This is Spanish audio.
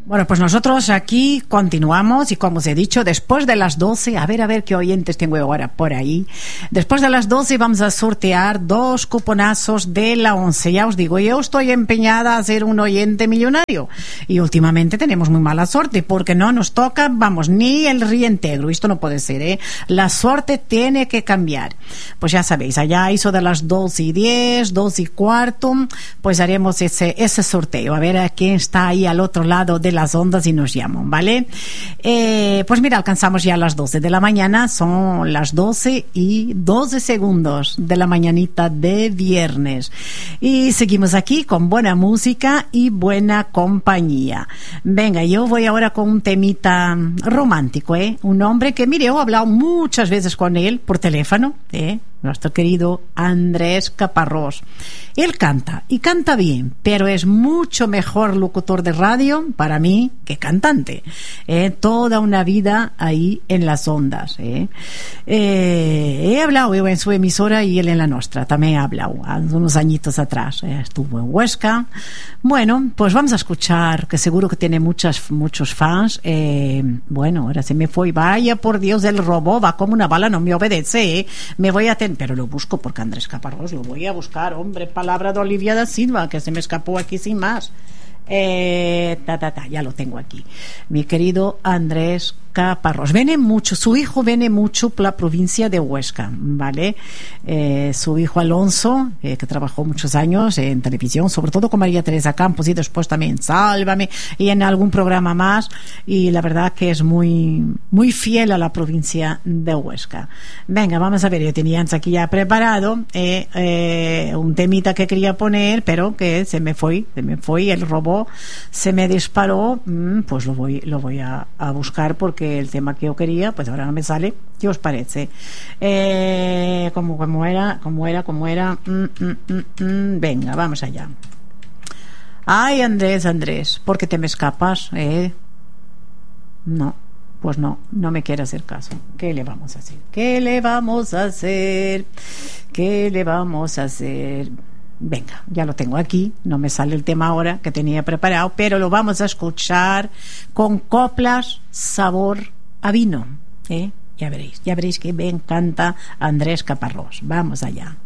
Bueno, pues nosotros aquí continuamos y como os he dicho, después de las 12, a ver qué oyentes tengo ahora por ahí. Después de las 12 vamos a sortear 2 cuponazos de la 11. Ya os digo, yo estoy empeñada a ser un oyente millonario y últimamente tenemos muy mala suerte porque no nos toca, vamos, ni el reintegro. Esto no puede ser, ¿eh? La suerte tiene que cambiar. Pues ya sabéis, allá eso de las 12:10, 12:15, pues haremos ese sorteo. A ver a quién está ahí al otro lado de las ondas y nos llaman, ¿vale? Pues mira, alcanzamos ya las 12 de la mañana, son las 12:12 de la mañanita de viernes. Y seguimos aquí con buena música y buena compañía. Venga, yo voy ahora con un temita romántico, ¿eh? Un hombre que, mire, yo he hablado muchas veces con él por teléfono, nuestro querido Andrés Caparrós. Él canta, y canta bien, pero es mucho mejor locutor de radio, para mí, que cantante. Toda una vida ahí en las ondas. He hablado yo en su emisora y él en la nuestra, también he hablado, hace unos añitos atrás. Estuvo en Huesca. Bueno, pues vamos a escuchar, que seguro que tiene muchos fans. Bueno, ahora se me fue, vaya por Dios, el robot va como una bala, no me obedece, me voy a pero lo busco porque Andrés Caparrós lo voy a buscar, hombre, palabra de Olivia da Silva, que se me escapó aquí sin más. Ya lo tengo aquí, mi querido Andrés Caparrós. Viene mucho, su hijo viene mucho por la provincia de Huesca, ¿vale? Su hijo Alonso, que trabajó muchos años en televisión, sobre todo con María Teresa Campos y después también Sálvame y en algún programa más, y la verdad que es muy, muy fiel a la provincia de Huesca. Venga, vamos a ver, yo tenía antes aquí ya preparado un temita que quería poner, pero que se me fue el robot se me disparó. Pues lo voy a buscar porque el tema que yo quería, pues ahora no me sale. ¿Qué os parece? ¿Cómo era? Venga, vamos allá. Ay, Andrés, ¿por qué te me escapas? No, pues no me quiere hacer caso. ¿Qué le vamos a hacer? Venga, ya lo tengo aquí, no me sale el tema ahora que tenía preparado, pero lo vamos a escuchar con coplas sabor a vino, Ya veréis que me encanta Andrés Caparrós. Vamos allá.